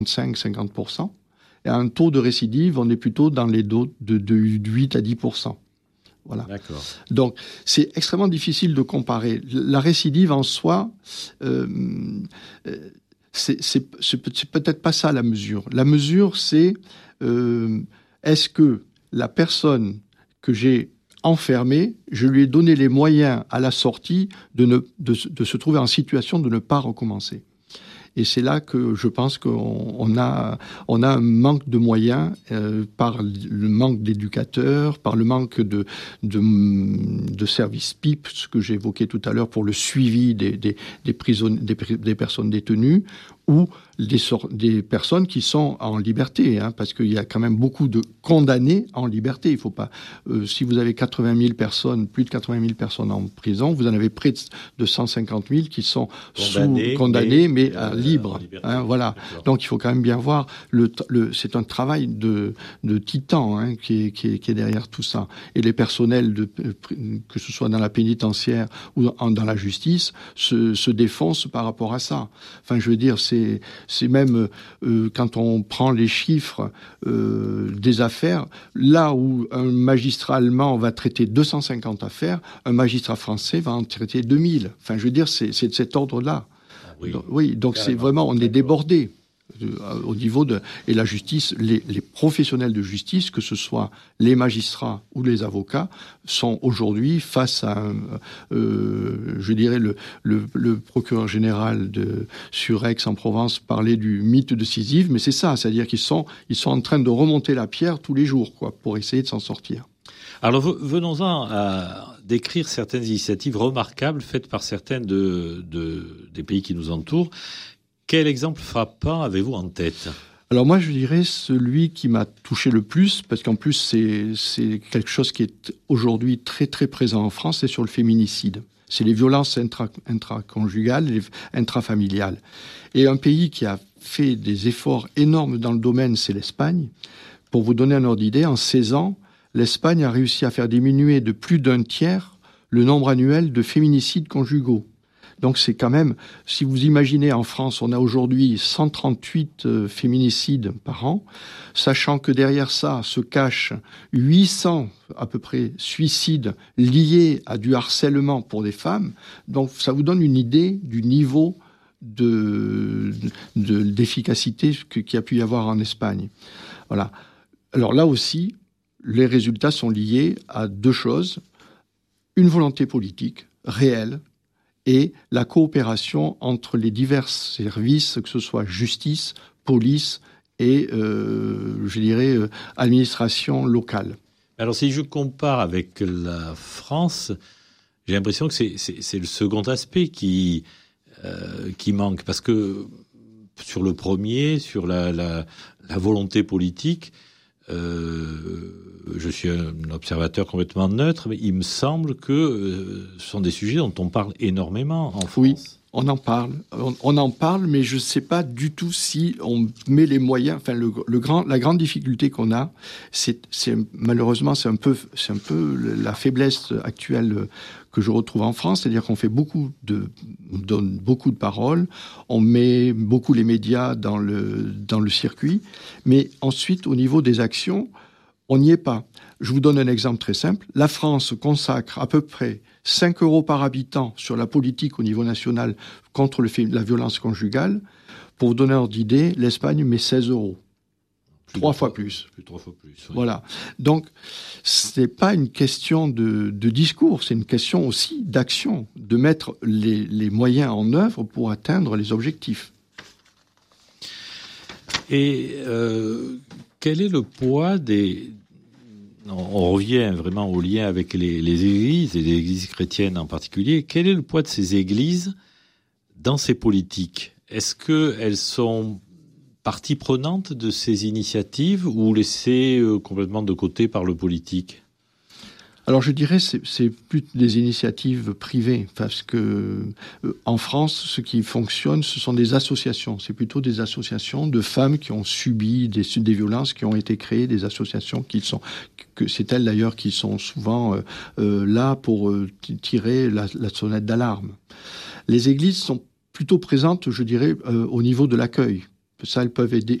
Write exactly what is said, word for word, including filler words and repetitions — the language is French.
cinq à cinquante pour cent. Et à un taux de récidive, on est plutôt dans les taux de, de huit à dix pour cent. Voilà. D'accord. Donc, c'est extrêmement difficile de comparer. La récidive en soi, euh, c'est, c'est, c'est peut-être pas ça la mesure. La mesure, c'est euh, est-ce que la personne que j'ai enfermée, je lui ai donné les moyens à la sortie de, ne, de, de se trouver en situation de ne pas recommencer. Et c'est là que je pense qu'on on a, on a un manque de moyens euh, par le manque d'éducateurs, par le manque de, de, de services P I P, ce que j'ai évoqué tout à l'heure pour le suivi des, des, des, prisonniers, des, des personnes détenues, ou des, des personnes qui sont en liberté, hein, parce qu'il y a quand même beaucoup de condamnés en liberté. Il faut pas, euh, si vous avez quatre-vingt mille personnes, plus de quatre-vingt mille personnes en prison, vous en avez près de cent cinquante mille qui sont condamnés, sous, condamnés, mais, mais euh, libres. Hein, voilà. Donc il faut quand même bien voir. Le, le, c'est un travail de, de titan hein, qui, est, qui, est, qui est derrière tout ça. Et les personnels, de, que ce soit dans la pénitentiaire ou dans, dans la justice, se, se défoncent par rapport à ça. Enfin, je veux dire, c'est C'est même euh, quand on prend les chiffres euh, des affaires, là où un magistrat allemand va traiter deux cent cinquante affaires, un magistrat français va en traiter deux mille. Enfin, je veux dire, c'est, c'est de cet ordre-là. Ah oui, donc, oui, donc c'est vraiment, on est débordé. Au niveau de et la justice, les, les professionnels de justice, que ce soit les magistrats ou les avocats, sont aujourd'hui face à, un, euh, je dirais le, le, le procureur général de sur Aix-en-Provence parlait du mythe de Sisyphe, mais c'est ça, c'est-à-dire qu'ils sont ils sont en train de remonter la pierre tous les jours, quoi, pour essayer de s'en sortir. Alors venons-en à décrire certaines initiatives remarquables faites par certaines de, de des pays qui nous entourent. Quel exemple frappant avez-vous en tête ? Alors moi, je dirais celui qui m'a touché le plus, parce qu'en plus, c'est, c'est quelque chose qui est aujourd'hui très, très présent en France, c'est sur le féminicide. C'est les violences intra, intraconjugales, les intrafamiliales. Et un pays qui a fait des efforts énormes dans le domaine, c'est l'Espagne. Pour vous donner un ordre d'idée, en seize ans, l'Espagne a réussi à faire diminuer de plus d'un tiers le nombre annuel de féminicides conjugaux. Donc c'est quand même, si vous imaginez en France, on a aujourd'hui cent trente-huit euh, féminicides par an, sachant que derrière ça se cachent huit cents à peu près suicides liés à du harcèlement pour des femmes. Donc ça vous donne une idée du niveau de, de, d'efficacité qu'il y a pu y avoir en Espagne. Voilà. Alors là aussi, les résultats sont liés à deux choses. Une volonté politique réelle, et la coopération entre les divers services, que ce soit justice, police et, euh, je dirais, euh, administration locale. Alors, si je compare avec la France, j'ai l'impression que c'est, c'est, c'est le second aspect qui, euh, qui manque. Parce que sur le premier, sur la, la, la volonté politique, Euh, je suis un observateur complètement neutre, mais il me semble que euh, ce sont des sujets dont on parle énormément en France. Oui, on en parle. On, on en parle, mais je ne sais pas du tout si on met les moyens. Enfin, le, le grand, la grande difficulté qu'on a, c'est, c'est malheureusement, c'est un peu, c'est un peu la faiblesse actuelle que je retrouve en France, c'est-à-dire qu'on fait beaucoup de, on donne beaucoup de paroles, on met beaucoup les médias dans le, dans le circuit, mais ensuite, au niveau des actions, on n'y est pas. Je vous donne un exemple très simple. La France consacre à peu près cinq euros par habitant sur la politique au niveau national contre le, la violence conjugale. Pour vous donner un ordre d'idée, l'Espagne met seize euros. Plus trois fois plus. Plus trois fois plus. Oui. Voilà. Donc, c'est pas une question de, de discours, c'est une question aussi d'action, de mettre les, les moyens en œuvre pour atteindre les objectifs. Et euh, quel est le poids des... On revient vraiment au lien avec les, les églises, et les églises chrétiennes en particulier. Quel est le poids de ces églises dans ces politiques ? Est-ce qu'elles sont partie prenante de ces initiatives ou laissées euh, complètement de côté par le politique ? Alors je dirais c'est c'est plus des initiatives privées parce que euh, en France ce qui fonctionne ce sont des associations, c'est plutôt des associations de femmes qui ont subi des des violences qui ont été créées, des associations qui sont que c'est elles d'ailleurs qui sont souvent euh, euh, là pour euh, tirer la, la sonnette d'alarme. Les églises sont plutôt présentes, je dirais, euh, au niveau de l'accueil. ça, elles peuvent aider,